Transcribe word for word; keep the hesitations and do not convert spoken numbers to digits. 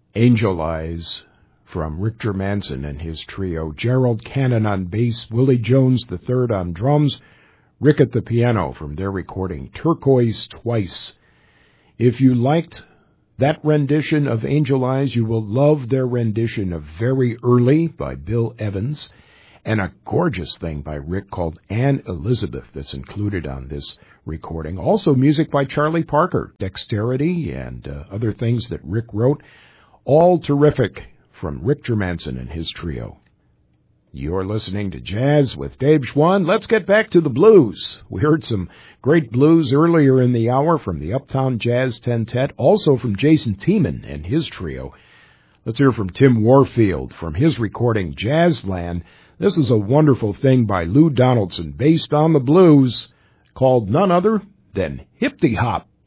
Angel Eyes from Rick Germanson and his trio, Gerald Cannon on bass, Willie Jones the third on drums, Rick at the piano from their recording Turquoise Twice. If you liked that rendition of Angel Eyes, you will love their rendition of Very Early by Bill Evans, and a gorgeous thing by Rick called Anne Elizabeth that's included on this recording. Also music by Charlie Parker, Dexterity, and uh, other things that Rick wrote. All terrific from Rick Germanson and his trio. You're listening to Jazz with Dave Schwann. Let's get back to the blues. We heard some great blues earlier in the hour from the Uptown Jazz Tentet, also from Jason Tiemann and his trio. Let's hear from Tim Warfield from his recording Jazzland. This is a wonderful thing by Lou Donaldson based on the blues called none other than Hippity Hop.